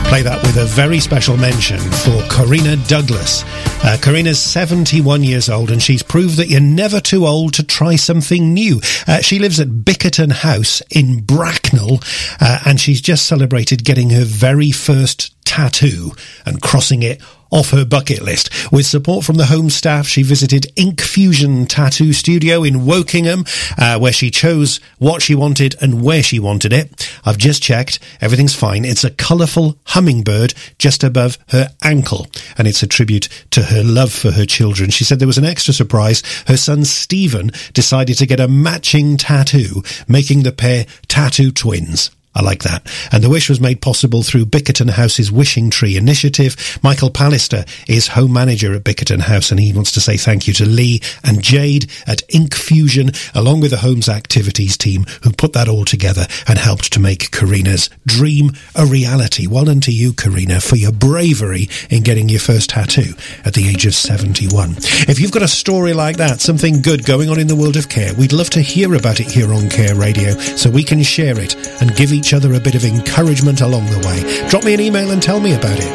Play that with a very special mention for Corrina Douglas. Corrina's 71 years old, and she's proved that you're never too old to try something new. She lives at Bickerton House in Bracknell, and she's just celebrated getting her very first tattoo and crossing it off her bucket list. With support from the home staff, she visited Ink Fusion Tattoo Studio in Wokingham, where she chose what she wanted and where she wanted it. I've just checked. Everything's fine. It's a colourful hummingbird just above her ankle, and it's a tribute to her love for her children. She said there was an extra surprise. Her son Stephen decided to get a matching tattoo, making the pair tattoo twins. I like that. And the wish was made possible through Bickerton House's Wishing Tree initiative. Michael Pallister is home manager at Bickerton House, and he wants to say thank you to Lee and Jade at Ink Fusion, along with the Homes Activities team, who put that all together and helped to make Corrina's dream a reality. Well done to you, Corrina, for your bravery in getting your first tattoo at the age of 71. If you've got a story like that, something good going on in the world of care, we'd love to hear about it here on Care Radio, so we can share it and give each other a bit of encouragement along the way. Drop me an email and tell me about it.